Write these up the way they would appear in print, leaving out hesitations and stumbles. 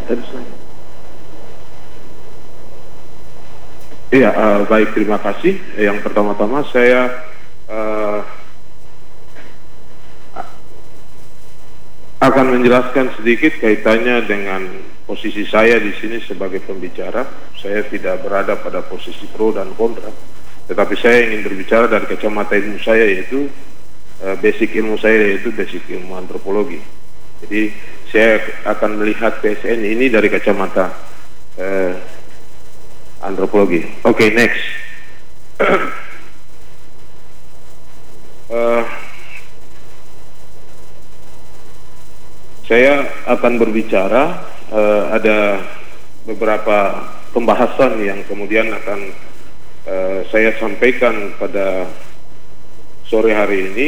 Iya, baik, terima kasih. Yang pertama-tama saya akan menjelaskan sedikit kaitannya dengan posisi saya di sini sebagai pembicara. Saya tidak berada pada posisi pro dan kontra, tetapi saya ingin berbicara dari kacamata ilmu saya, yaitu basic ilmu saya, yaitu basic ilmu antropologi. Jadi saya akan melihat PSN ini dari kacamata antropologi. Oke, next. Saya akan berbicara, ada beberapa pembahasan yang kemudian akan saya sampaikan pada sore hari ini.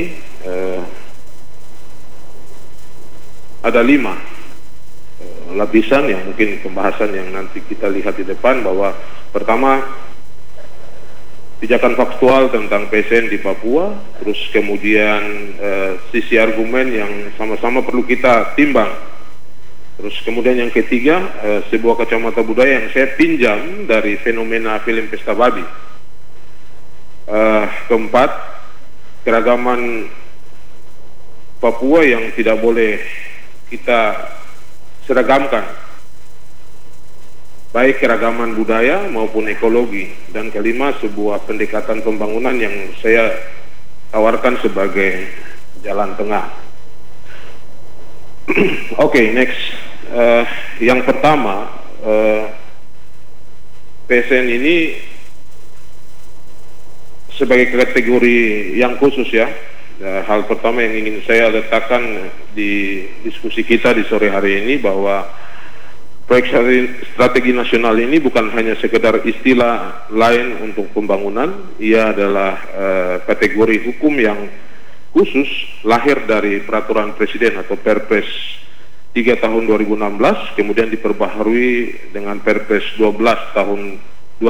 Ada 5 lapisan yang mungkin pembahasan yang nanti kita lihat di depan, bahwa pertama pijakan faktual tentang PSN di Papua, terus kemudian sisi argumen yang sama-sama perlu kita timbang, terus kemudian yang ketiga sebuah kacamata budaya yang saya pinjam dari fenomena film Pesta Babi, keempat keragaman Papua yang tidak boleh kita seragamkan, baik keragaman budaya maupun ekologi, dan kelima sebuah pendekatan pembangunan yang saya tawarkan sebagai jalan tengah. Oke, next. Yang pertama, PSN ini sebagai kategori yang khusus ya. Hal pertama yang ingin saya letakkan di diskusi kita di sore hari ini, bahwa proyek strategi nasional ini bukan hanya sekedar istilah lain untuk pembangunan. Ia adalah kategori hukum yang khusus, lahir dari peraturan presiden atau Perpres 3 tahun 2016, kemudian diperbaharui dengan Perpres 12 tahun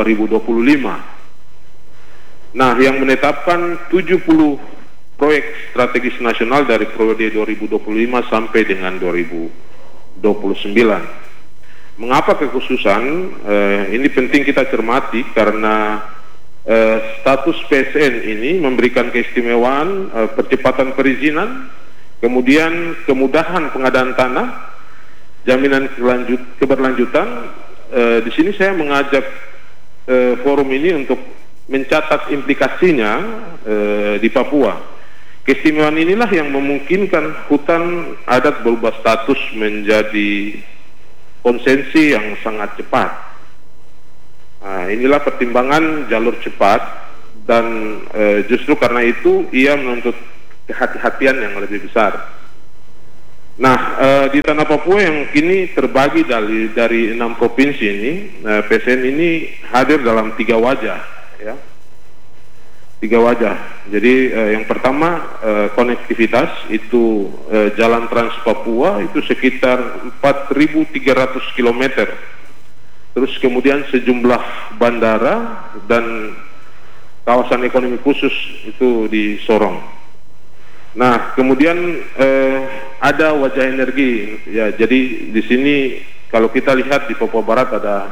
2025. Nah, yang menetapkan 70 proyek strategis nasional dari periode 2025 sampai dengan 2029. Mengapa kekhususan? Ini penting kita cermati karena status PSN ini memberikan keistimewaan percepatan perizinan, kemudian kemudahan pengadaan tanah, jaminan keberlanjutan. Di sini saya mengajak forum ini untuk mencatat implikasinya di Papua. Keistimewaan inilah yang memungkinkan hutan adat berubah status menjadi konsensi yang sangat cepat. Nah, inilah pertimbangan jalur cepat, dan justru karena itu ia menuntut kehati-hatian yang lebih besar. Nah, di tanah Papua yang kini terbagi dari 6 provinsi ini, PSN ini hadir dalam 3 wajah, ya. 3 wajah. Jadi yang pertama konektivitas, itu jalan Trans Papua itu sekitar 4.300 km. Terus kemudian sejumlah bandara dan kawasan ekonomi khusus itu di Sorong. Nah, kemudian ada wajah energi ya. Jadi di sini kalau kita lihat di Papua Barat ada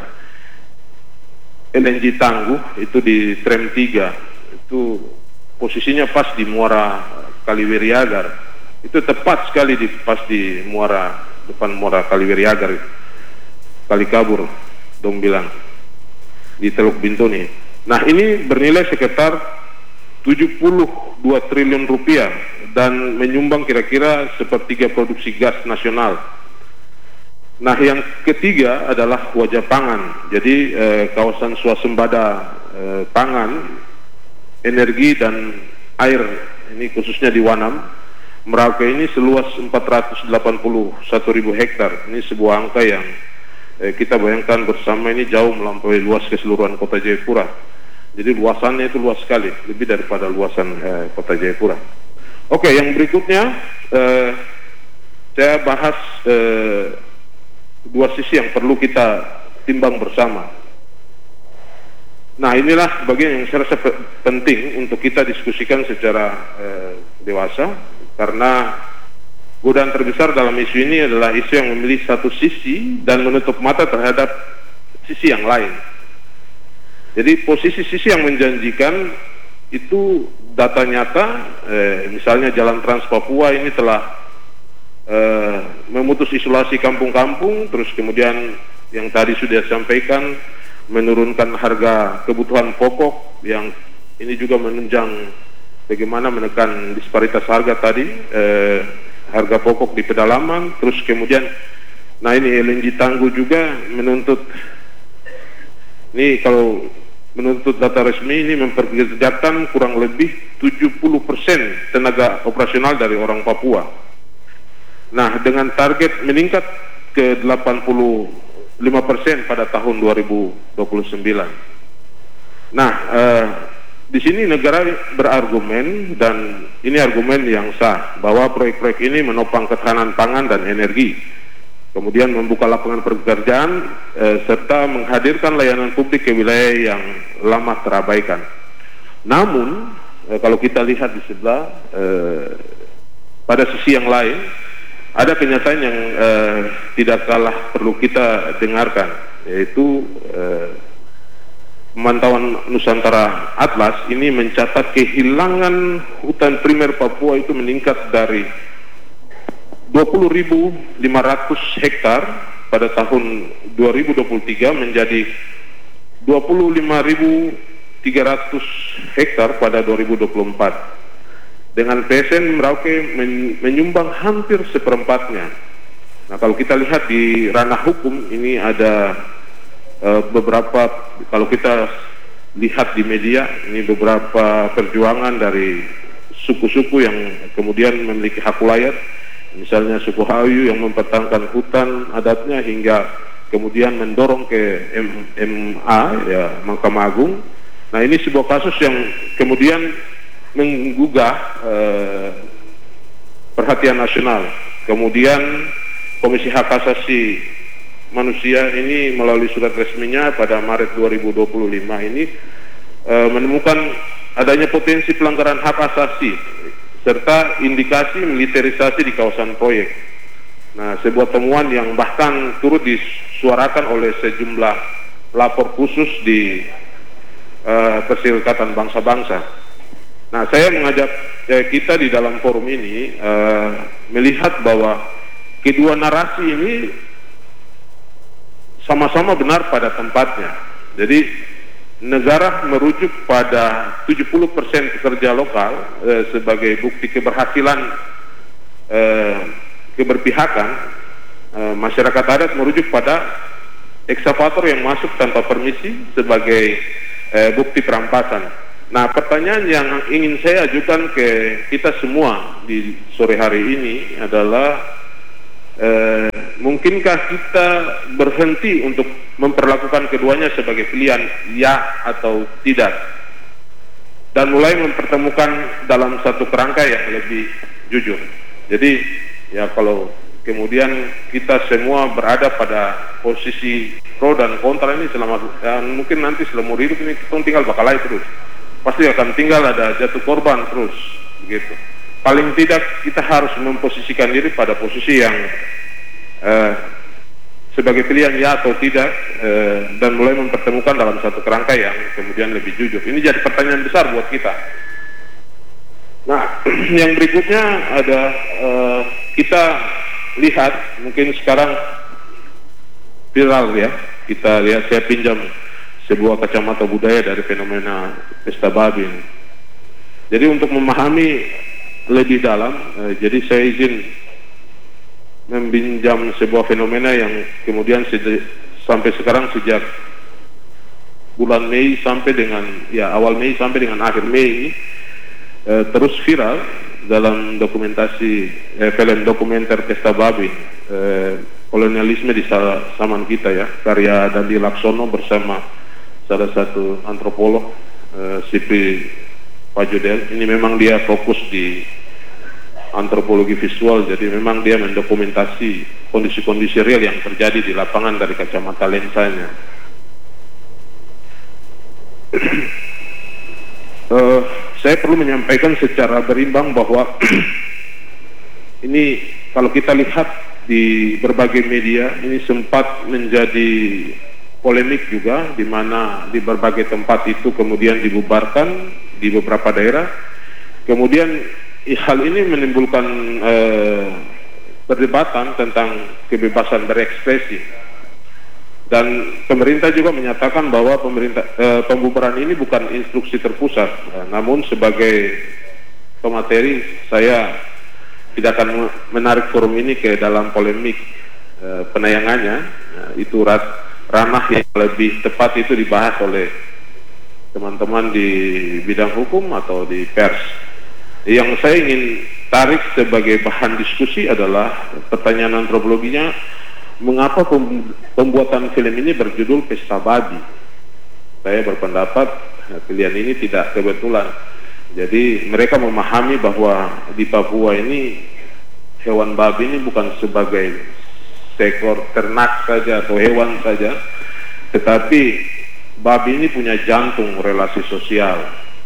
LNG Tangguh, itu di Trem 3. Itu posisinya pas di Muara Kaliwiriagar. Itu tepat sekali pas di Muara, depan Muara Kaliwiriagar, Kalikabur dong bilang, di Teluk Bintuni. Nah, ini bernilai sekitar 72 triliun rupiah dan menyumbang kira-kira sepertiga produksi gas nasional. Nah, yang ketiga adalah wajah pangan. Jadi kawasan swasembada pangan, energi dan air, ini khususnya di Wanam, Merauke ini seluas 481.000 hektar. Ini sebuah angka yang kita bayangkan bersama, ini jauh melampaui luas keseluruhan kota Jayapura. Jadi luasannya itu luas sekali, lebih daripada luasan kota Jayapura. Oke, yang berikutnya saya bahas 2 sisi yang perlu kita timbang bersama. Nah, inilah bagian yang saya rasa penting untuk kita diskusikan secara dewasa, karena godaan terbesar dalam isu ini adalah isu yang memilih satu sisi dan menutup mata terhadap sisi yang lain. Jadi posisi sisi yang menjanjikan itu data nyata, misalnya Jalan Trans Papua ini telah memutus isolasi kampung-kampung, terus kemudian yang tadi sudah disampaikan menurunkan harga kebutuhan pokok, yang ini juga menunjang bagaimana menekan disparitas harga tadi, harga pokok di pedalaman, terus kemudian nah ini LNG Tangguh juga menuntut, ini kalau menuntut data resmi ini memperkerjakan kurang lebih 70% tenaga operasional dari orang Papua. Nah, dengan target meningkat ke 85% pada tahun 2029. Nah, di sini negara berargumen, dan ini argumen yang sah, bahwa proyek-proyek ini menopang ketahanan pangan dan energi, kemudian membuka lapangan pekerjaan, serta menghadirkan layanan publik ke wilayah yang lama terabaikan. Namun, kalau kita lihat di sebelah, pada sisi yang lain, ada kenyataan yang tidak kalah perlu kita dengarkan, yaitu pemantauan Nusantara Atlas ini mencatat kehilangan hutan primer Papua itu meningkat dari 20.500 hektar pada tahun 2023 menjadi 25.300 hektar pada 2024. Dengan PSN Merauke menyumbang hampir seperempatnya. Nah, kalau kita lihat di ranah hukum ini ada beberapa, kalau kita lihat di media ini beberapa perjuangan dari suku-suku yang kemudian memiliki hak wilayah, misalnya suku Hayu yang mempertahankan hutan adatnya hingga kemudian mendorong ke MA, ya, Mahkamah Agung. Nah, ini sebuah kasus yang kemudian menggugah perhatian nasional. Kemudian Komisi Hak Asasi Manusia ini melalui surat resminya pada Maret 2025 ini menemukan adanya potensi pelanggaran hak asasi serta indikasi militerisasi di kawasan proyek. Nah, sebuah temuan yang bahkan turut disuarakan oleh sejumlah lapor khusus di Perserikatan Bangsa-Bangsa. Nah, saya mengajak kita di dalam forum ini melihat bahwa kedua narasi ini sama-sama benar pada tempatnya. Jadi negara merujuk pada 70% pekerja lokal sebagai bukti keberhasilan keberpihakan. Masyarakat adat merujuk pada ekskavator yang masuk tanpa permisi sebagai bukti perampasan. Nah, pertanyaan yang ingin saya ajukan ke kita semua di sore hari ini adalah mungkinkah kita berhenti untuk memperlakukan keduanya sebagai pilihan ya atau tidak, dan mulai mempertemukan dalam satu kerangka yang lebih jujur. Jadi ya, kalau kemudian kita semua berada pada posisi pro dan kontra ini selama, dan mungkin nanti seumur hidup ini kita tinggal bakalai terus, pasti akan tinggal ada jatuh korban terus begitu. Paling tidak kita harus memposisikan diri pada posisi yang sebagai pilihan ya atau tidak, dan mulai mempertemukan dalam satu kerangka yang kemudian lebih jujur. Ini jadi pertanyaan besar buat kita. Nah, yang berikutnya ada kita lihat mungkin sekarang viral ya, kita lihat, saya pinjam sebuah kacamata budaya dari fenomena Pesta Babi. Jadi untuk memahami lebih dalam, jadi saya izin meminjam sebuah fenomena yang kemudian sampai sekarang sejak bulan Mei sampai dengan awal Mei sampai dengan akhir Mei terus viral dalam dokumentasi film dokumenter Pesta Babi, kolonialisme di zaman kita ya, karya Dandi Laksono bersama salah satu antropolog Sipri Pajudel. Ini memang dia fokus di antropologi visual, jadi memang dia mendokumentasi kondisi-kondisi real yang terjadi di lapangan dari kacamata lensanya. Saya perlu menyampaikan secara berimbang bahwa ini kalau kita lihat di berbagai media ini sempat menjadi polemik juga, di mana di berbagai tempat itu kemudian dibubarkan di beberapa daerah. Kemudian hal ini menimbulkan perdebatan tentang kebebasan berekspresi, dan pemerintah juga menyatakan bahwa pembubaran ini bukan instruksi terpusat. Namun sebagai pemateri, saya tidak akan menarik forum ini ke dalam polemik penayangannya. Itu ranah yang lebih tepat itu dibahas oleh teman-teman di bidang hukum atau di pers. Yang saya ingin tarik sebagai bahan diskusi adalah pertanyaan antropologinya, mengapa pembuatan film ini berjudul Pesta Babi? Saya berpendapat pilihan ini tidak kebetulan. Jadi mereka memahami bahwa di Papua ini hewan babi ini bukan sebagai seekor ternak saja atau hewan saja, tetapi babi ini punya jantung relasi sosial.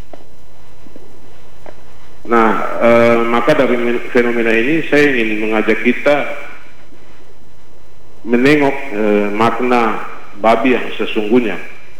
Nah, maka dari fenomena ini saya ingin mengajak kita menengok makna babi yang sesungguhnya.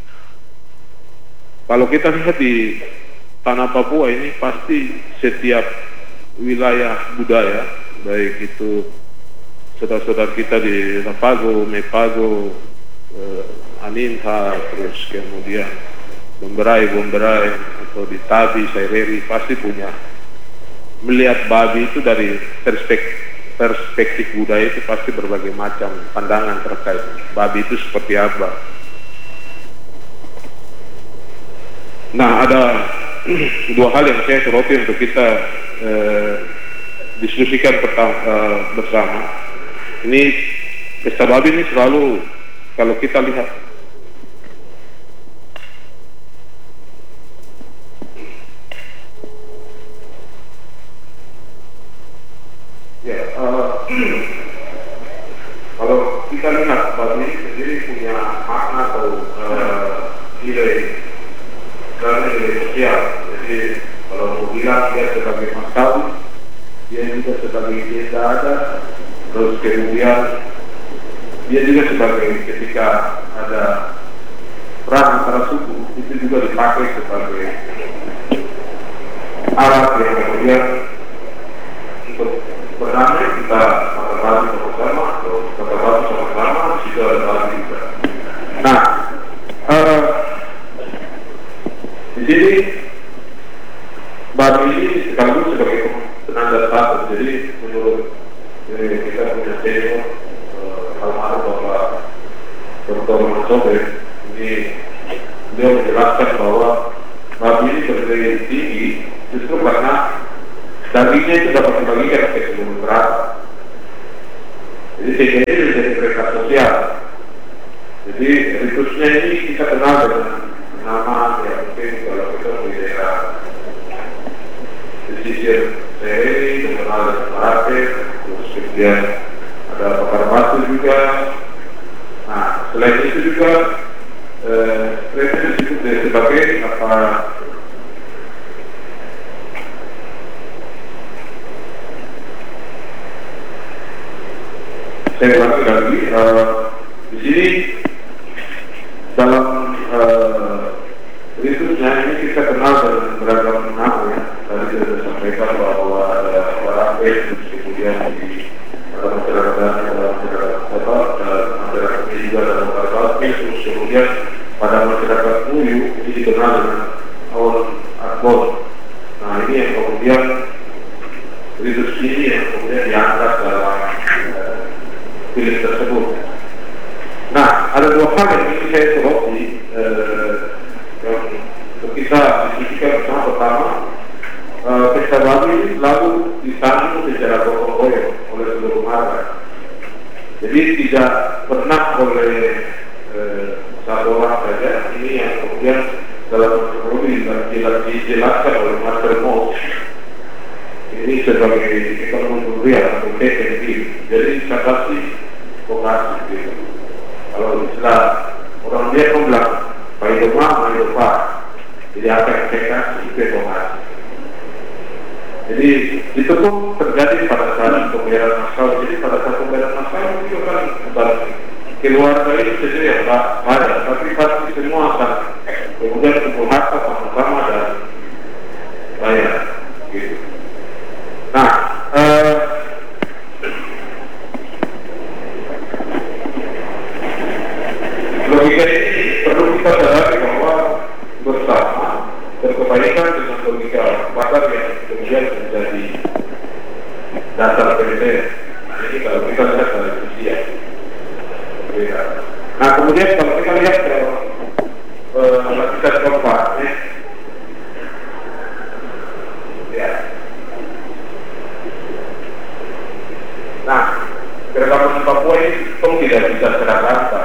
Kalau kita lihat di tanah Papua ini, pasti setiap wilayah budaya, baik itu saudara-saudara kita di Rapago, Mepago, Aninta, terus kemudian Bomberai, atau di Tabi, Saireri, pasti punya melihat babi itu dari perspektif budaya itu pasti berbagai macam pandangan terkait babi itu seperti apa. Nah, ada dua hal yang saya soroti untuk kita diskusikan bersama. Ini pesta babi ini selalu, kalau kita lihat kalau kita lihat babi ini sendiri punya makna atau nilai sosial. Jadi kalau mau bilang dia sebagai maskawi, dia juga sebagai desa ada, terus kemudian dia juga sebagai ketika ada perang antara suku itu juga dipakai sebagai alat yang kemudian untuk bernama kita makan sama-sama atau makan sama-sama, situ ada babi juga. Nah, di sini babi ini sekaligus sebagai tenaga status. Jadi menurut kita punya senior almarhum Bapak Dr. Mansobe, ini beliau menjelaskan bahwa babi ini berdaya tinggi justru karena dagingnya itu dapat dibagikan ke seluruh rata. Jadi sehingga ini menjadi mereka sosial. Jadi ritusnya ini kita kenal dengan nama yang mungkin kalau kita di daerah pesisir Seri, terkenal dengan Marate, terus kemudian ada bakar batu juga. Nah, selain itu juga mereka disebut sebagai apa? Saya ulangi lagi, di sini dalam ritusnya ini kita kenal dengan beragam nama ya. Tadi sudah disampaikan bahwa ada Marate, terus kemudian di masyarakat ini juga ada masyarakat, terus kemudian pada masyarakat Muyu ini dikenal dengan Awon Arbon. Nah, ini yang kemudian ritus ini yang kemudian diangkat dalam film tersebut. Nah, ada dua hal yang ingin saya soroti yang untuk kita diskusikan bersama. Pertama, pesta babi ini selalu disambung secara gotong royong oleh seluruh warga. Jadi tidak pernah oleh satu orang saja. Ini yang kemudian dalam teknologi dijelaskan oleh Master Moss. Ini sebagai ekonomi dunia atau PNB. Jadi catasi vokasi gitu. Kalau istilah orang dia bilang Paidoma, Maidopa. Jadi apa yang saya kasih itu vokasi. Jadi itu pun terjadi pada saat pembayaran maskapai. Jadi pada saat pembayaran maskapai itu kan bukan keluarga itu sendiri yang ada, tapi pasti semua akan kemudian kumpul harta sama-sama dan bayar. Gitu. Nah, logika ini perlu kita sadari bahwa bersama berkebalikan dengan logika pasar yang kemudian menjadi dasar PDN. Jadi kalau kita lihat dari sisi ya. Nah kemudian kalau kita lihat lapisan keempat, ya. Nah keragaman Papua ini tidak bisa seragam.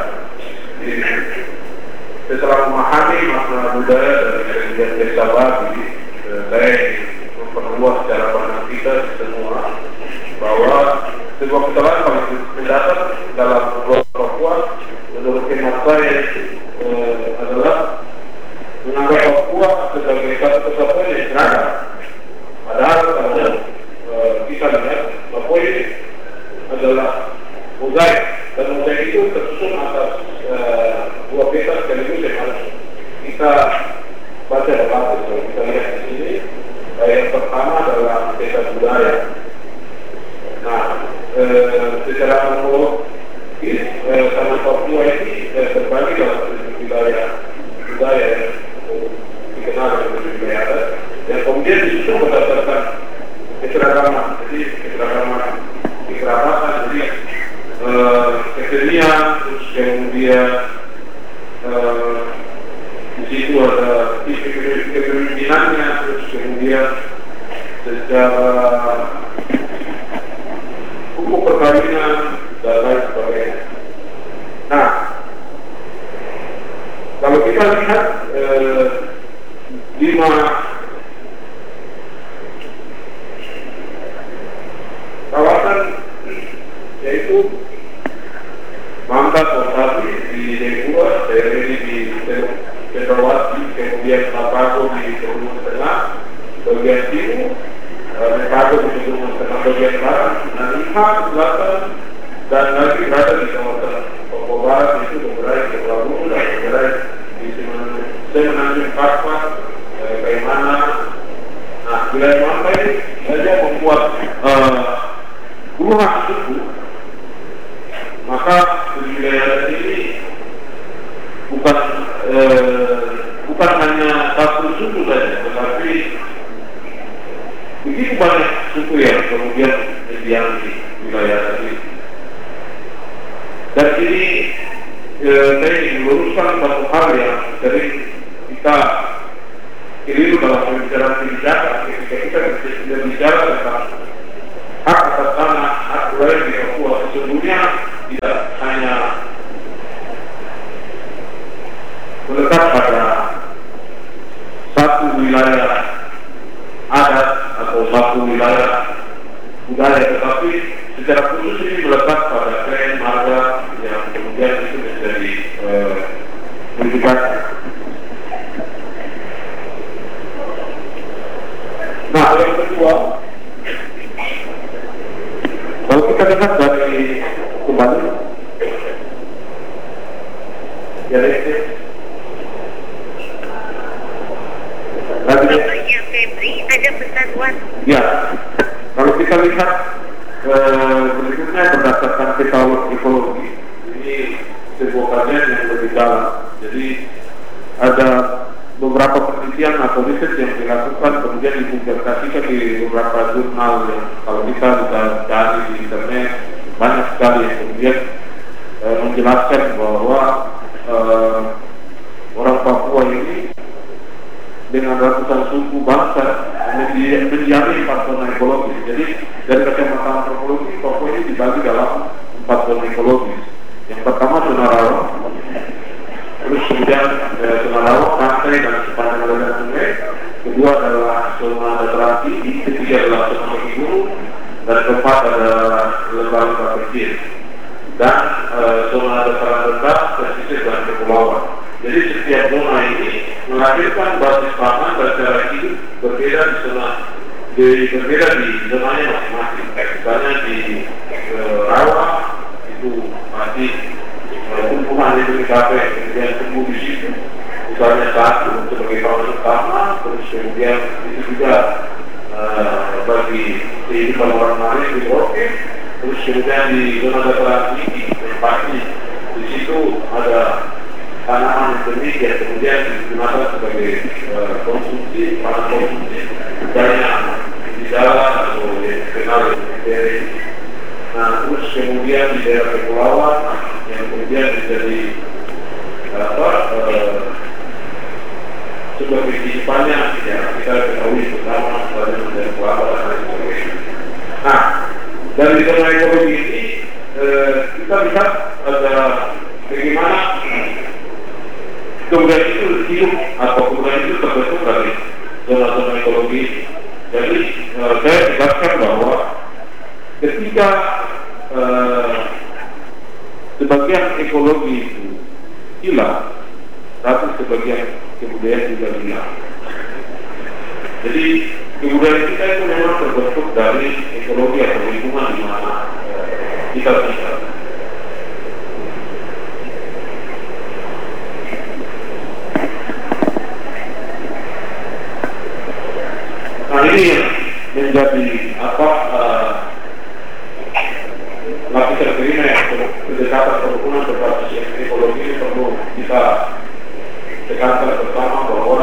Setelah memahami makna budaya dari desa Babi, saya memperluas cara pandang kita semua bahwa sebuah kesalahan paling mendasar dalam Papua menurut hemat saya adalah menganggap Papua sebagai satu kesatuan yang seragam. Padahal kalau kita lihat Papua ini adalah mozaik, dan mozaik itu tersusun atas dua peta sekaligus yang harus kita baca dalam. Kalau kita lihat di sini, yang pertama adalah peta budaya. Nah, secara kronologis tanah Papua ini terbagi dalam wilayah budaya yang dikenal dengan wilayah adat, yang kemudian disusun berdasarkan keseragaman. Jadi keseragaman kekerabatan, jadi kesenian, terus kemudian di situ ada kepemimpinannya, terus kemudian secara hukum perkawinan dan lain sebagainya. Nah, kalau kita lihat 5 kawasan, yaitu Mangga Kotabi di Depua, Sereli di Cendrawasih, kemudian Tabago di Sulawesi Tengah bagian timur, Mekago di Sulawesi Tengah bagian barat, Naniha selatan, dan lagi berada di kawasan Papua Barat, itu bergerak ke Pelabuhan dan bergerak di Semenanjung Kapas, Kaimana. Nah, wilayah Mangga ini saja membuat puluhan suku. Maka wilayah ini bukan hanya satu suku saja, tetapi begitu banyak suku yang kemudian yang di wilayah ini. Dan ini saya ingin meluruskan satu hal yang sering kita keliru dalam pembicaraan kebijakan ketika kita tidak bicara tentang hak atas tanah, hak wilayah di Papua. Sesungguhnya tidak hanya melekat pada satu wilayah adat atau satu wilayah budaya, tetapi secara khusus ini melekat pada klan marga yang kemudian itu menjadi modifikasi. Nah, yang kedua, kalau kita lihat dari kembali, ya ini Bapaknya Febri ada persatuan. Ya, kalau kita lihat berikutnya berdasarkan ekologi, ini sebuah kajian yang lebih dalam. Jadi ada beberapa penelitian atau riset yang dilakukan kemudian dipublikasikan di beberapa jurnal yang kalau kita bisa cari di internet banyak sekali yang kemudian menjelaskan bahwa orang Papua ini dengan ratusan suku bangsa menjadi 4 zona ekologis. Jadi dari kacamata antropologi Papua ini dibagi dalam 4 zona ekologis. Yang pertama zona rawa, terus kemudian zona rawa, pantai dan sepanjang aliran sungai. Kedua adalah zona dataran tinggi, ketiga adalah zona kaki gunung, dan keempat adalah lembah-lembah kecil. Dan zona dataran rendah, pesisir dan kepulauan. Jadi setiap zona ini melahirkan basis pangan dan cara hidup berbeda di zona berbeda di zonanya masing-masing. Misalnya di rawa itu masih tumbuhan itu mencapai, kemudian tumbuh di situ. Misalnya satu sebagai kawasan utama, terus kemudian itu juga bagi kehidupan orang lain di Merauke. Terus kemudian di zona dataran tinggi, yang pasti di situ ada tanaman endemik yang kemudian digunakan sebagai konsumsi, pangan konsumsi, banyak di dalam atau yang dikenal dari. Nah, terus kemudian di daerah kepulauan yang kemudian menjadi sebuah kehidupannya ya kita ketahui bersama pada menjadi kepulauan dan lain sebagainya. Nah, dari zona ekologi ini kita lihat ada bagaimana kemudian itu hidup atau kemudian itu terbentuk dari zona-zona ekologi. Jadi saya jelaskan bahwa ketika sebagian ekologi itu hilang, tapi sebagian kebudayaan juga hilang. Jadi kebudayaan kita itu memang terbentuk dari ekologi atau lingkungan di mana kita tinggal. Nah, ini yang menjadi lapisan kelima yang pendekatan kerukunan berbasis ekologi ini perlu kita tekankan bersama bahwa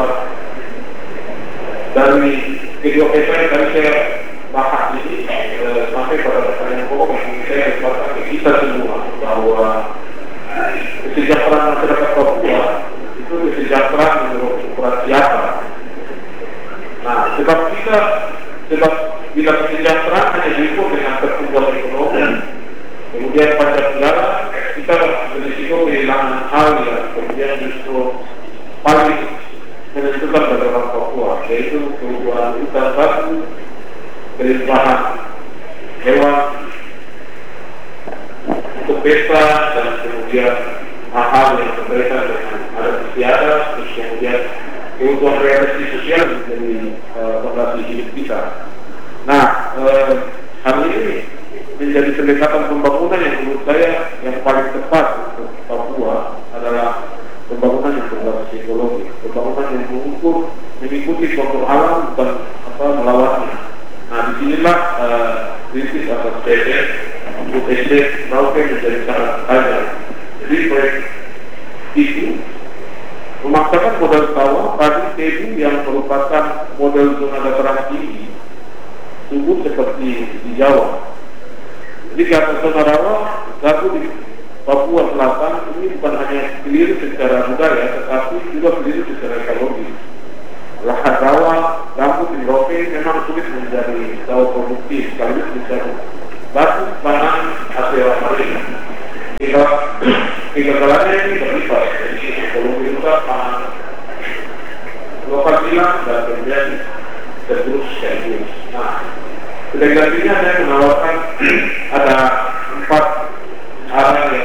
dari video kita yang tadi saya bahas ini sampai pada pertanyaan pokok yang saya kesempatan ke kita semua bahwa kesejahteraan masyarakat Papua itu kesejahteraan menurut ukuran siapa. Nah, sebab bila kesejahteraan hanya diukur dengan pertumbuhan ekonomi, kemudian pajak negara, kita berisiko kehilangan hal yang kemudian justru paling menentukan pada orang Papua, yaitu kebutuhan hutan batu, kelimpahan hewan untuk pesta, dan kemudian hal-hal yang berkaitan dengan adat istiadat, terus kemudian kebutuhan realisasi sosial menjadi fondasi hidup kita. Nah, hal ini menjadi pendekatan pembangunan yang menurut saya yang paling tepat untuk Papua adalah pembangunan yang berbasis ekologi, pembangunan yang mengukur mengikuti kontur alam bukan melawannya. Nah, disinilah krisis atau PSS untuk SD Merauke menjadi sangat tajam. Jadi proyek itu memaksakan model sawah, padi, tebu yang merupakan model zona dataran tinggi subur seperti di Jawa. Jadi di atas zona rawa, satu di Papua Selatan ini bukan hanya keliru secara budaya, tetapi juga keliru secara ekologi. Lahan rawa, gambut di Merauke memang sulit menjadi sawah produktif, sekaligus bisa batu, pangan, hasil marin. Kegagalannya ini berlipat, jadi ekologi juga pangan lokal hilang dan kemudian terus. Nah, kedegasinya saya menawarkan ada 4 arah yang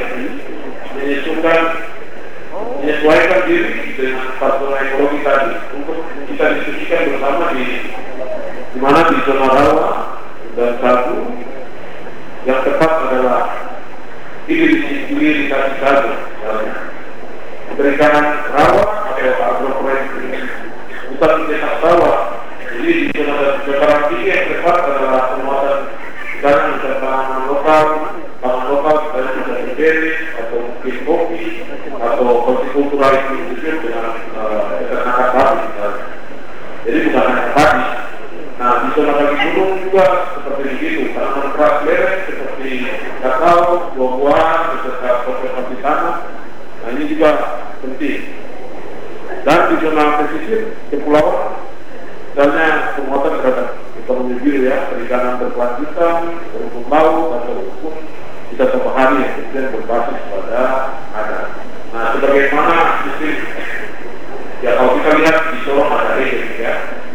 menyesuaikan diri dengan zona ekologi tadi untuk kita diskusikan bersama di mana di zona rawa dan satu yang tepat adalah hilirisasi saja, perikanan rawa atau agroforestry bukan mencetak sawah. Jadi di zona dataran tinggi yang tepat adalah penguatan ikan tanaman lokal, dan juga beri atau mungkin kopi atau hortikultura industri dengan peternakan babi. Jadi bukan hanya padi. Nah, di zona kaki gunung juga seperti begitu, tanaman keras lereng seperti kakao, buah-buahan, beserta konservasi tanah. Nah, ini juga penting. Dan di zona pesisir kepulauan, misalnya penguatan terhadap ekonomi biru ya, perikanan berkelanjutan, berhukum laut atau hukum wisata bahari yang kemudian berbasis pada adat. Nah, sebagaimana sistem ya kalau kita lihat di Sorong ada region ya,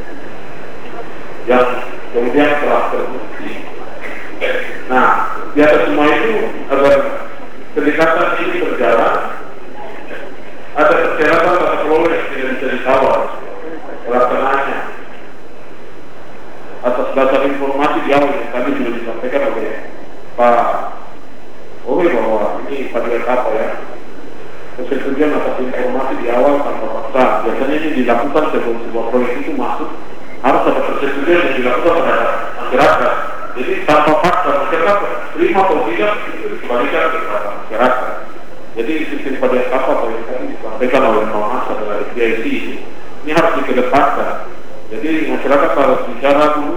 yang kemudian telah terbukti. Nah, di atas semua itu agar pendekatan ini berjalan, ada persyaratan tata kelola yang tidak bisa ditawar pelaksanaannya atas informasi di awal yang tadi sudah disampaikan oleh Pak Owe bahwa ini pada apa ya, persetujuan atas informasi di awal tanpa paksa. Biasanya ini dilakukan sebelum sebuah proyek itu masuk, harus ada persetujuan yang dilakukan terhadap masyarakat. Jadi tanpa paksa masyarakat terima atau tidak itu dikembalikan kepada masyarakat. Jadi sistem pada apa yang tadi disampaikan oleh Pak Masa dari PIC ini harus dikedepankan. Jadi masyarakat harus bicara dulu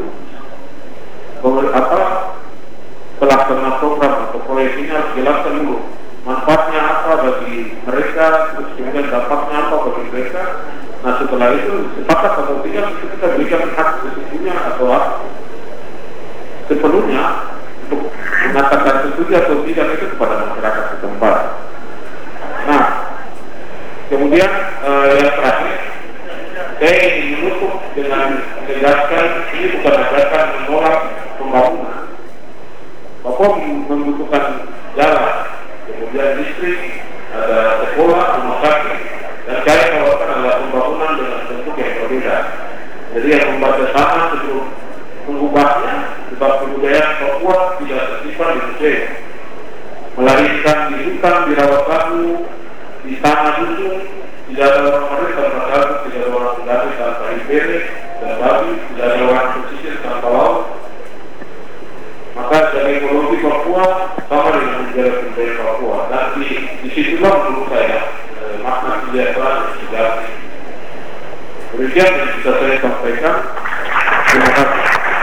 pelaksanaan program atau proyek ini harus jelaskan dulu manfaatnya apa bagi mereka, terus kemudian dampaknya apa bagi mereka. Nah setelah itu sepakat atau tidak itu kita berikan hak sesungguhnya atau hak sepenuhnya untuk mengatakan setuju atau tidak itu kepada masyarakat setempat. Nah kemudian yang terakhir saya ingin menutup dengan menjelaskan ini bukan ajakan menolak pembangunan. Papua membutuhkan jalan, kemudian listrik, ada sekolah, rumah sakit, dan saya tawarkan adalah pembangunan dengan bentuk yang berbeda. Jadi yang membaca sama untuk mengubahnya, sebab kebudayaan Papua tidak tersimpan di museum. Melahirkan di hutan, di rawat lagu, di tanah dusun, tidak ada orang Maris tanpa Dagu, tidak ada orang Dagu tanpa Ibere dan Babi, tidak ada orang pesisir tanpa laut. Maka dari ekologi Papua sama dengan menjaga kebudayaan Papua. Dan di situlah menurut saya makna kesejahteraan dan sejarah. Demikian yang bisa saya sampaikan. Terima kasih.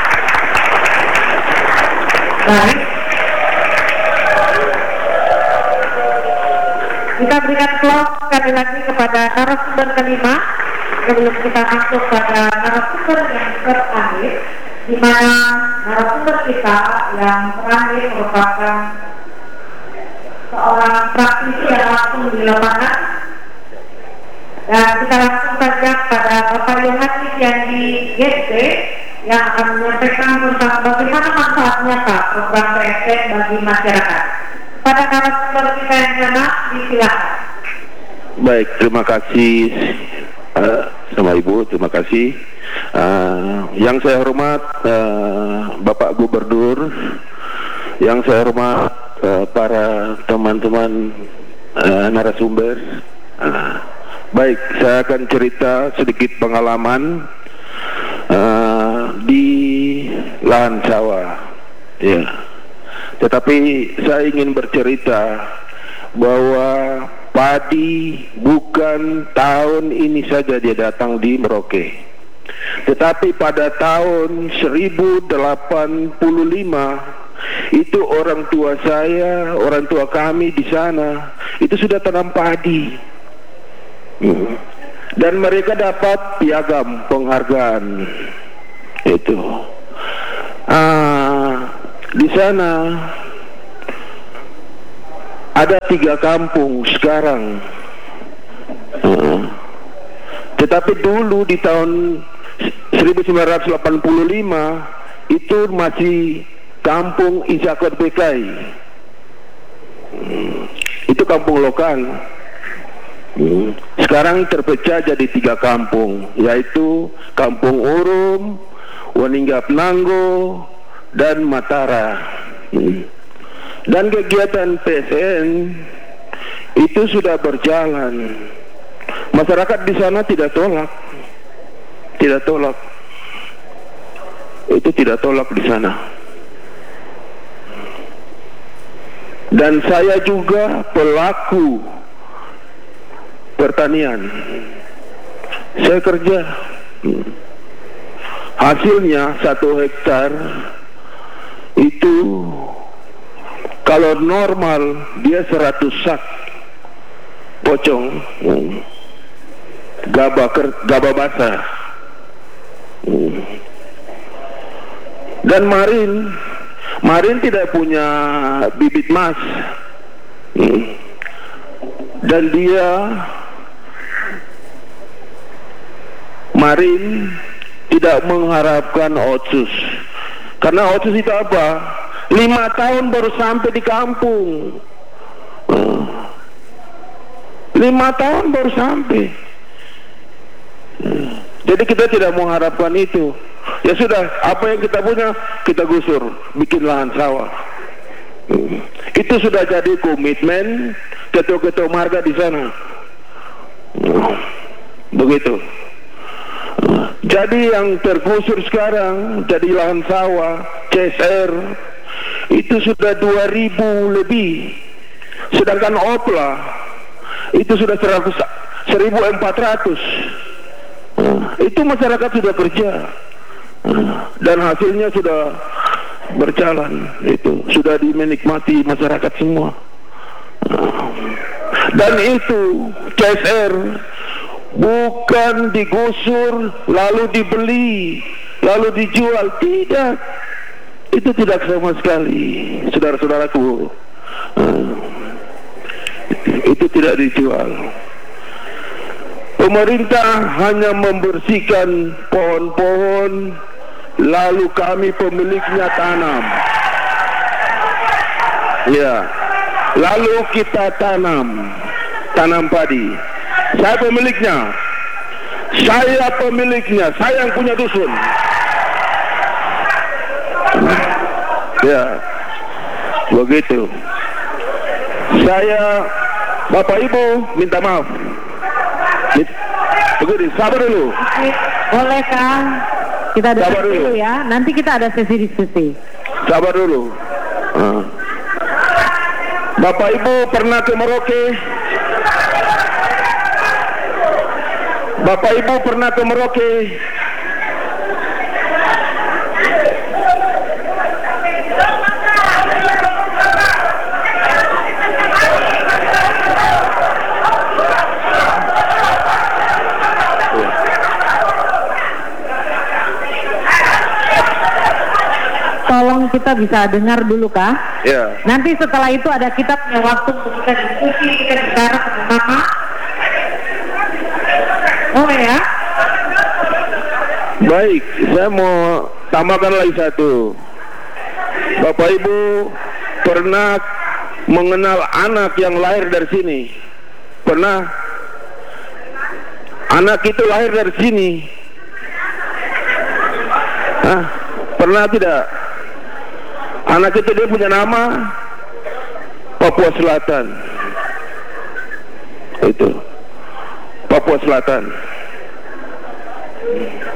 Baik. Kita berikan aplaus sekali lagi kepada narasumber kelima sebelum kita masuk pada narasumber yang terakhir, di mana narasumber kita yang terakhir merupakan seorang praktisi yang langsung di lapangan. Dan kita langsung saja pada Bapak Yohanes yang di GT yang akan menyampaikan tentang bagaimana manfaatnya program PSN bagi masyarakat. Pada narasumber kita yang mana, disilakan. Baik, terima kasih sama Ibu, terima kasih. Yang saya hormat Bapak Gubernur, yang saya hormat para teman-teman narasumber. Baik, saya akan cerita sedikit pengalaman di lahan sawah. Ya. Tetapi saya ingin bercerita bahwa padi bukan tahun ini saja dia datang di Merauke. Tetapi pada tahun 1085 itu orang tua saya, orang tua kami di sana itu sudah tanam padi. Dan mereka dapat piagam penghargaan itu. Di sana ada 3 kampung sekarang. Tetapi dulu di tahun 1985 itu masih kampung Isakot Bekai. Itu kampung lokal. Sekarang terpecah jadi 3 kampung, yaitu Kampung Urum, Waninggap Nanggo, dan Matara. Dan kegiatan PSN itu sudah berjalan. Masyarakat di sana tidak tolak. Itu tidak tolak di sana. Dan saya juga pelaku pertanian. Saya kerja. Hasilnya 1 hektar itu kalau normal dia 100 sak pocong, gabah basah. Dan Marin tidak punya bibit emas. Dan dia Marin tidak mengharapkan otsus. Karena otsus itu apa? 5 tahun baru sampai di kampung. 5 tahun baru sampai. Jadi kita tidak mengharapkan itu. Ya Ya sudah, apa yang kita punya kita gusur, bikin lahan sawah. Itu sudah jadi komitmen ketua-ketua marga di sana. Begitu. Jadi yang tergusur sekarang jadi lahan sawah CSR itu sudah 2.000 lebih, sedangkan OPLA itu sudah 1.400. Itu masyarakat sudah kerja dan hasilnya sudah berjalan, itu sudah dimenikmati masyarakat semua. Dan itu CSR bukan digusur lalu dibeli lalu dijual, tidak. Itu tidak sama sekali, saudara-saudaraku. Itu tidak dijual. Pemerintah hanya membersihkan pohon-pohon, lalu kami pemiliknya tanam. Ya, lalu kita tanam padi. Saya pemiliknya, saya yang punya dusun. Ya, begitu. Saya, Bapak Ibu, minta maaf. Begini, sabar dulu. Boleh Kang, kita dengar dulu ya. Nanti kita ada sesi diskusi. Sabar dulu. Bapak Ibu pernah ke Merauke? Bapak Ibu pernah ke Merauke? Tolong kita bisa dengar dulu Kak. Ya. Nanti setelah itu ada kita punya waktu untuk kita diskusi, kita bicara sama-sama. Boleh ya? Baik, saya mau tambahkan lagi satu. Bapak Ibu pernah mengenal anak yang lahir dari sini? Pernah? Anak itu lahir dari sini? Hah? Pernah tidak? Anak itu dia punya nama Papua Selatan. Itu Papua Selatan.